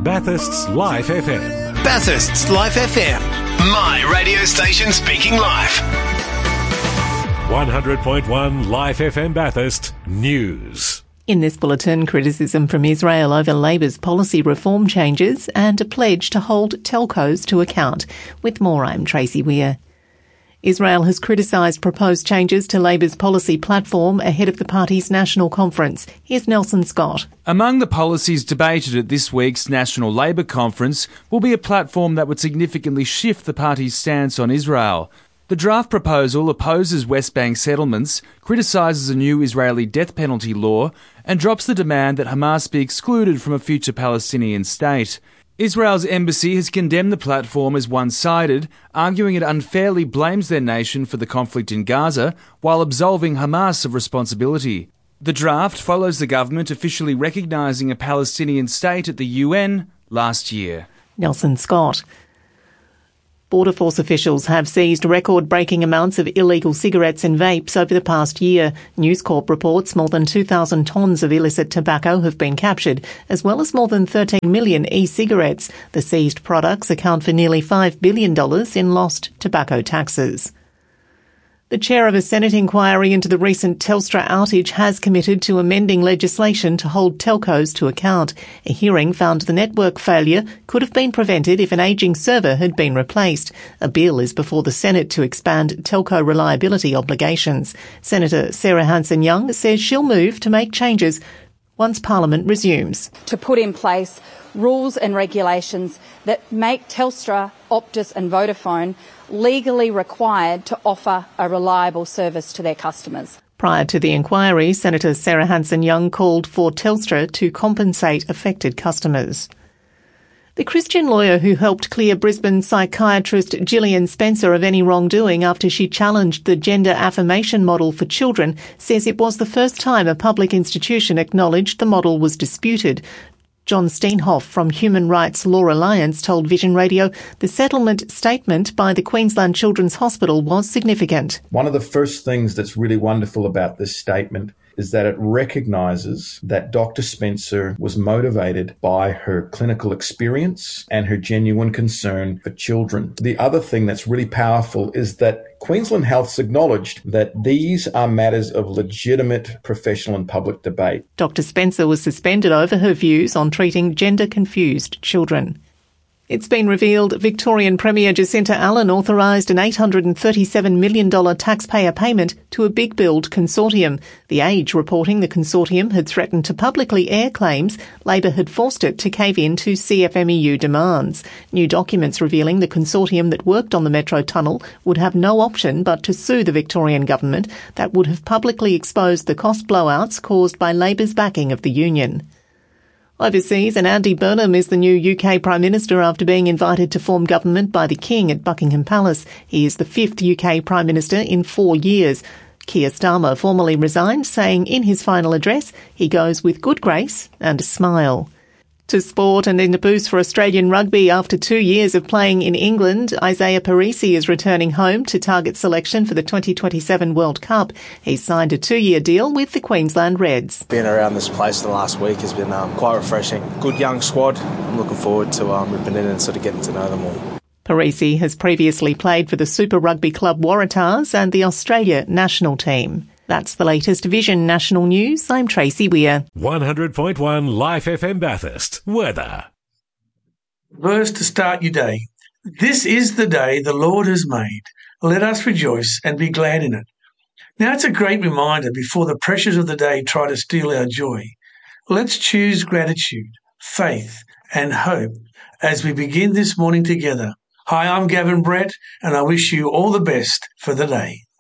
Bathurst's Life FM. Bathurst's Life FM. My radio station speaking live. 100.1 Life FM Bathurst News. In this bulletin, criticism from Israel over Labor's policy reform changes and a pledge to hold telcos to account. With more, I'm Tracy Weir. Israel has criticised proposed changes to Labor's policy platform ahead of the party's national conference. Here's Nelson Scott. Among the policies debated at this week's National Labour Conference will be a platform that would significantly shift the party's stance on Israel. The draft proposal opposes West Bank settlements, criticises a new Israeli death penalty law, and drops the demand that Hamas be excluded from a future Palestinian state. Israel's embassy has condemned the platform as one-sided, arguing it unfairly blames their nation for the conflict in Gaza while absolving Hamas of responsibility. The draft follows the government officially recognising a Palestinian state at the UN last year. Nelson Scott. Border Force officials have seized record-breaking amounts of illegal cigarettes and vapes over the past year. News Corp reports more than 2,000 tonnes of illicit tobacco have been captured, as well as more than 13 million e-cigarettes. The seized products account for nearly $5 billion in lost tobacco taxes. The chair of a Senate inquiry into the recent Telstra outage has committed to amending legislation to hold telcos to account. A hearing found the network failure could have been prevented if an ageing server had been replaced. A bill is before the Senate to expand telco reliability obligations. Senator Sarah Hanson-Young says she'll move to make changes once Parliament resumes. To put in place rules and regulations that make Telstra, Optus and Vodafone legally required to offer a reliable service to their customers. Prior to the inquiry, Senator Sarah Hanson-Young called for Telstra to compensate affected customers. The Christian lawyer who helped clear Brisbane psychiatrist Gillian Spencer of any wrongdoing after she challenged the gender affirmation model for children says it was the first time a public institution acknowledged the model was disputed. John Steenhoff from Human Rights Law Alliance told Vision Radio the settlement statement by the Queensland Children's Hospital was significant. One of the first things that's really wonderful about this statement is that it recognises that Dr. Spencer was motivated by her clinical experience and her genuine concern for children. The other thing that's really powerful is that Queensland Health's acknowledged that these are matters of legitimate professional and public debate. Dr. Spencer was suspended over her views on treating gender-confused children. It's been revealed Victorian Premier Jacinta Allen authorised an $837 million taxpayer payment to a Big Build consortium. The Age reporting the consortium had threatened to publicly air claims Labor had forced it to cave in to CFMEU demands. New documents revealing the consortium that worked on the Metro Tunnel would have no option but to sue the Victorian government that would have publicly exposed the cost blowouts caused by Labor's backing of the union. Overseas, and Andy Burnham is the new UK Prime Minister after being invited to form government by the King at Buckingham Palace. He is the fifth UK Prime Minister in 4 years. Keir Starmer formally resigned, saying in his final address he goes with good grace and a smile. To sport, and in a boost for Australian rugby after 2 years of playing in England, Isaiah Parisi is returning home to target selection for the 2027 World Cup. He's signed a 2-year deal with the Queensland Reds. Being around this place the last week has been quite refreshing. Good young squad. I'm looking forward to ripping in and sort of getting to know them all. Parisi has previously played for the Super Rugby club Waratahs and the Australia national team. That's the latest Vision National News. I'm Tracy Weir. 100.1 Life FM Bathurst. Weather. Verse to start your day. This is the day the Lord has made. Let us rejoice and be glad in it. Now it's a great reminder before the pressures of the day try to steal our joy. Let's choose gratitude, faith and hope as we begin this morning together. Hi, I'm Gavin Brett and I wish you all the best for the day.